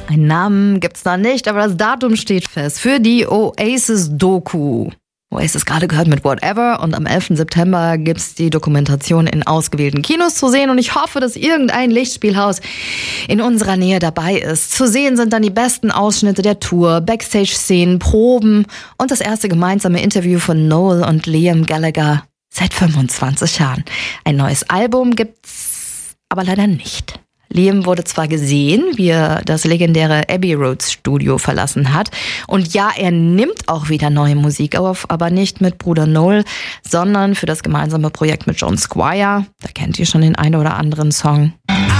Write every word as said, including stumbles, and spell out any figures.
Einen Namen gibt's noch nicht, aber das Datum steht fest für die Oasis-Doku. Oasis gerade gehört mit Whatever und am elften September gibt's die Dokumentation in ausgewählten Kinos zu sehen und ich hoffe, dass irgendein Lichtspielhaus in unserer Nähe dabei ist. Zu sehen sind dann die besten Ausschnitte der Tour, Backstage-Szenen, Proben und das erste gemeinsame Interview von Noel und Liam Gallagher seit fünfundzwanzig Jahren. Ein neues Album gibt's aber leider nicht. Liam wurde zwar gesehen, wie er das legendäre Abbey Road Studio verlassen hat. Und ja, er nimmt auch wieder neue Musik auf, aber nicht mit Bruder Noel, sondern für das gemeinsame Projekt mit John Squire. Da kennt ihr schon den einen oder anderen Song.